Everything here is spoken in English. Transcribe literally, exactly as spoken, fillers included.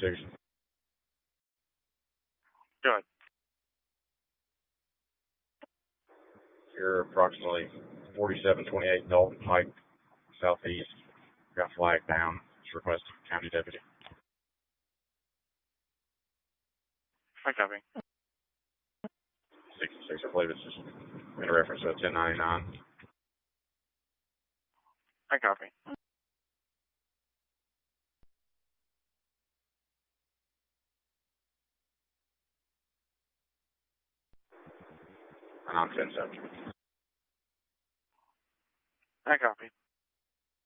six. Go ahead. You're approximately forty-seven twenty-eight Dalton Pike, southeast. Got flag down. It's requested county deputy. I copy. sixty-six, I believe it's just in a reference to ten ninety-nine. I copy. And I'm ten seven. I copy.